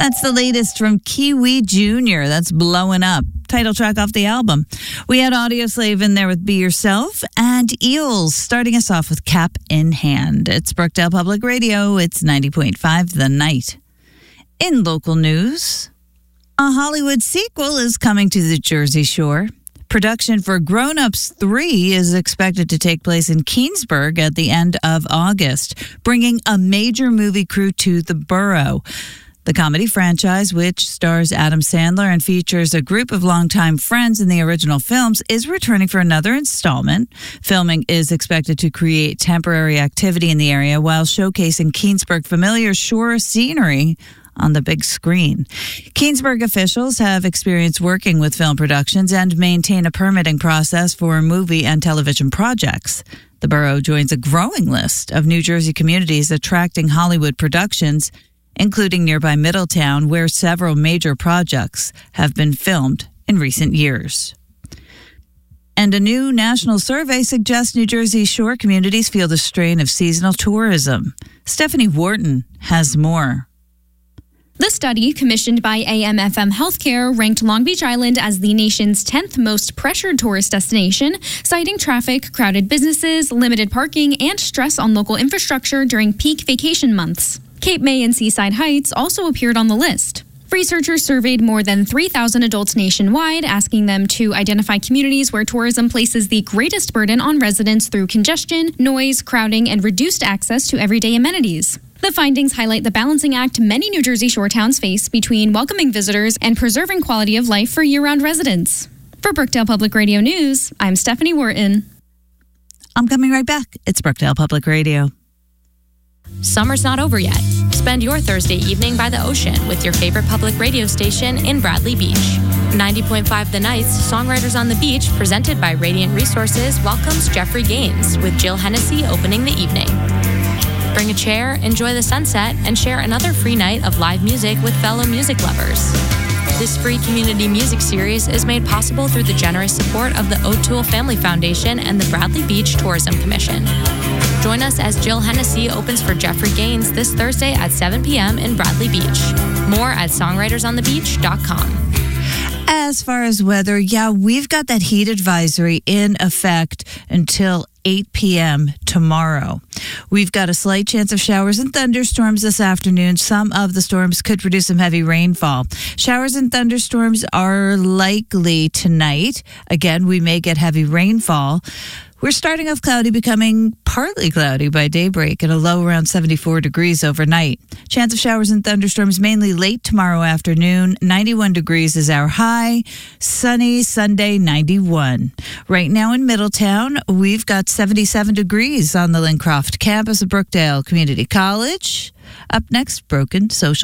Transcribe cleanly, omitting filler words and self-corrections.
That's the latest from Kiwi Jr. That's Blowing Up. Title track off the album. We had Audioslave in there with Be Yourself and Eels starting us off with Cap in Hand. It's Brookdale Public Radio. It's 90.5 The Night. In local news, a Hollywood sequel is coming to the Jersey Shore. Production for Grown Ups 3 is expected to take place in Keansburg at the end of August, bringing a major movie crew to the borough. The comedy franchise, which stars Adam Sandler and features a group of longtime friends in the original films, is returning for another installment. Filming is expected to create temporary activity in the area while showcasing Keansburg familiar shore scenery on the big screen. Keansburg officials have experience working with film productions and maintain a permitting process for movie and television projects. The borough joins a growing list of New Jersey communities attracting Hollywood productions, including nearby Middletown, where several major projects have been filmed in recent years. And a new national survey suggests New Jersey Shore communities feel the strain of seasonal tourism. Stephanie Wharton has more. The study, commissioned by AM/FM Healthcare, ranked Long Beach Island as the nation's 10th most pressured tourist destination, citing traffic, crowded businesses, limited parking, and stress on local infrastructure during peak vacation months. Cape May and Seaside Heights also appeared on the list. Researchers surveyed more than 3,000 adults nationwide, asking them to identify communities where tourism places the greatest burden on residents through congestion, noise, crowding, and reduced access to everyday amenities. The findings highlight the balancing act many New Jersey shore towns face between welcoming visitors and preserving quality of life for year-round residents. For Brookdale Public Radio News, I'm Stephanie Wharton. I'm coming right back. It's Brookdale Public Radio. Summer's not over yet. Spend your Thursday evening by the ocean with your favorite public radio station in Bradley Beach. 90.5 The Night's Songwriters on the Beach, presented by Radiant Resources, welcomes Jeffrey Gaines with Jill Hennessy opening the evening. Bring a chair, enjoy the sunset, and share another free night of live music with fellow music lovers. This free community music series is made possible through the generous support of the O'Toole Family Foundation and the Bradley Beach Tourism Commission. Join us as Jill Hennessy opens for Jeffrey Gaines this Thursday at 7 p.m. in Bradley Beach. More at songwritersonthebeach.com. As far as weather, we've got that heat advisory in effect until 8 p.m. tomorrow. We've got a slight chance of showers and thunderstorms this afternoon. Some of the storms could produce some heavy rainfall. Showers and thunderstorms are likely tonight. Again, we may get heavy rainfall. We're starting off cloudy, becoming partly cloudy by daybreak and a low around 74 degrees overnight. Chance of showers and thunderstorms mainly late tomorrow afternoon. 91 degrees is our high. Sunny Sunday, 91. Right now in Middletown, we've got 77 degrees on the Lincroft campus of Brookdale Community College. Up next, Broken Social.